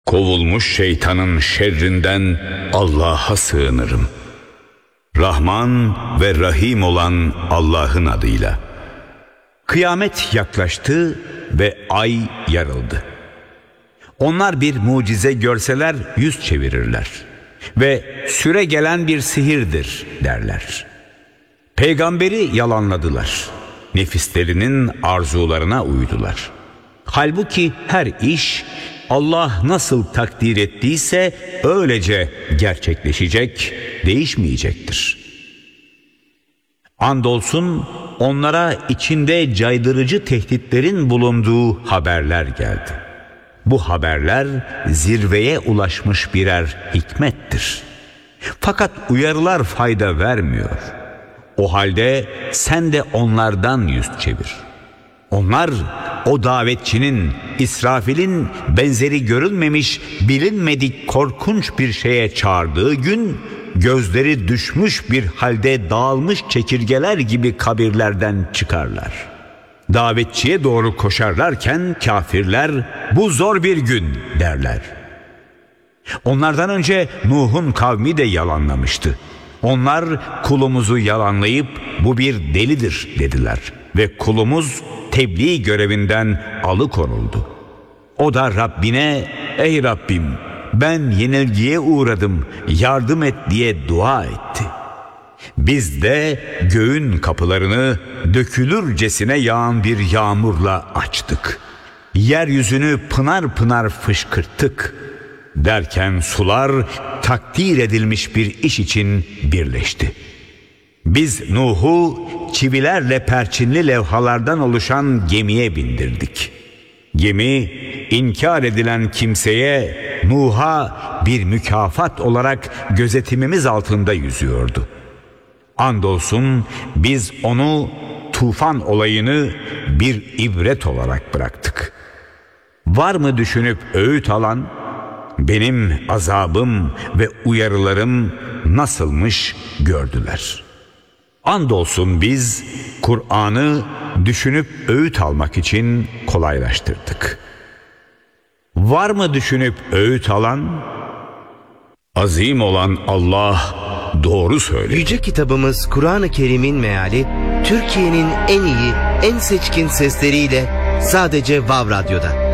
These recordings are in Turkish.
Kovulmuş şeytanın şerrinden Allah'a sığınırım. Rahman ve Rahim olan Allah'ın adıyla. Kıyamet yaklaştı ve ay yarıldı. Onlar bir mucize görseler yüz çevirirler ve süre gelen bir sihirdir derler. Peygamberi yalanladılar. Nefislerinin arzularına uydular. Halbuki her iş Allah nasıl takdir ettiyse öylece gerçekleşecek, değişmeyecektir. Andolsun onlara içinde caydırıcı tehditlerin bulunduğu haberler geldi. Bu haberler zirveye ulaşmış birer hikmettir. Fakat uyarılar fayda vermiyor. O halde sen de onlardan yüz çevir. Onlar o davetçinin, İsrafil'in benzeri görülmemiş, bilinmedik korkunç bir şeye çağırdığı gün gözleri düşmüş bir halde dağılmış çekirgeler gibi kabirlerden çıkarlar. Davetçiye doğru koşarlarken kafirler bu zor bir gün derler. Onlardan önce Nuh'un kavmi de yalanlamıştı. Onlar kulumuzu yalanlayıp bu bir delidir dediler ve kulumuz tebliğ görevinden alıkonuldu. O da Rabbine ey Rabbim ben yenilgiye uğradım yardım et diye dua etti. Biz de göğün kapılarını dökülürcesine yağan bir yağmurla açtık. Yeryüzünü pınar pınar fışkırttık. Derken sular takdir edilmiş bir iş için birleşti. Biz Nuh'u çivilerle perçinli levhalardan oluşan gemiye bindirdik. Gemi inkar edilen kimseye Nuh'a bir mükafat olarak gözetimimiz altında yüzüyordu. Andolsun biz onu tufan olayını bir ibret olarak bıraktık. Var mı düşünüp öğüt alan? Benim azabım ve uyarılarım nasılmış gördüler. Andolsun biz Kur'an'ı düşünüp öğüt almak için kolaylaştırdık. Var mı düşünüp öğüt alan? Azim olan Allah doğru söyledi. Yüce kitabımız Kur'an-ı Kerim'in meali Türkiye'nin en iyi, en seçkin sesleriyle sadece Vav Radyo'da.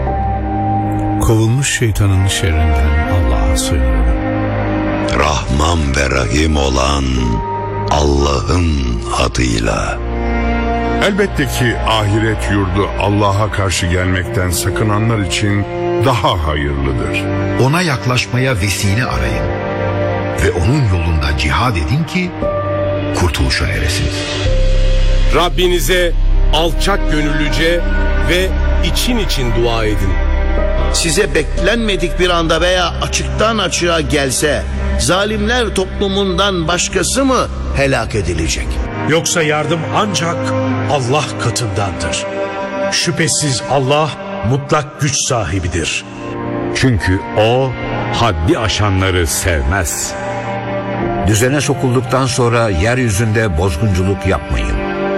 Kovulmuş şeytanın şerrinden Allah'a sığınırım. Rahman ve Rahim olan Allah'ın adıyla. Elbette ki ahiret yurdu Allah'a karşı gelmekten sakınanlar için daha hayırlıdır. Ona yaklaşmaya vesile arayın ve onun yolunda cihad edin ki kurtuluşa eresiniz. Rabbinize alçak gönüllüce ve için dua edin. Size beklenmedik bir anda veya açıktan açığa gelse zalimler toplumundan başkası mı helak edilecek? Yoksa yardım ancak Allah katındandır. Şüphesiz Allah mutlak güç sahibidir. Çünkü o haddi aşanları sevmez. Düzene sokulduktan sonra yeryüzünde bozgunculuk yapmayın.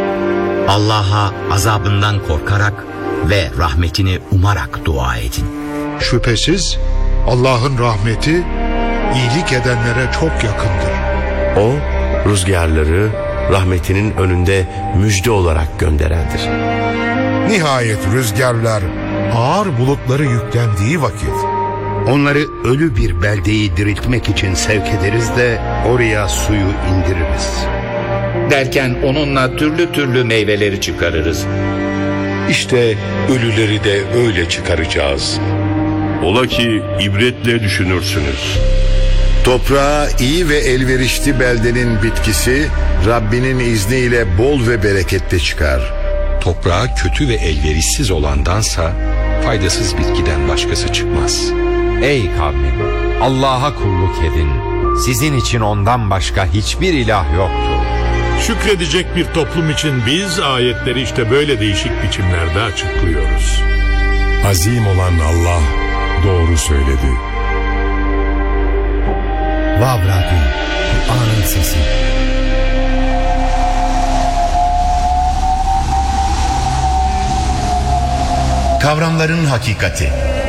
Allah'a azabından korkarak ve rahmetini umarak dua edin. Şüphesiz Allah'ın rahmeti iyilik edenlere çok yakındır. O rüzgarları rahmetinin önünde müjde olarak gönderendir. Nihayet rüzgarlar ağır bulutları yüklendiği vakit onları ölü bir beldeyi diriltmek için sevk ederiz de oraya suyu indiririz. Derken onunla türlü türlü meyveleri çıkarırız. İşte ölüleri de öyle çıkaracağız. Ola ki ibretle düşünürsünüz. Toprağa iyi ve elverişli beldenin bitkisi Rabbinin izniyle bol ve bereketli çıkar. Toprağa kötü ve elverişsiz olandansa faydasız bitkiden başkası çıkmaz. Ey kavmim, Allah'a kulluk edin. Sizin için ondan başka hiçbir ilah yoktur. Şükredecek bir toplum için biz ayetleri işte böyle değişik biçimlerde açıklıyoruz. Azim olan Allah doğru söyledi. Vav Radyo, Kur'an'ın sesi. Kavramların hakikati.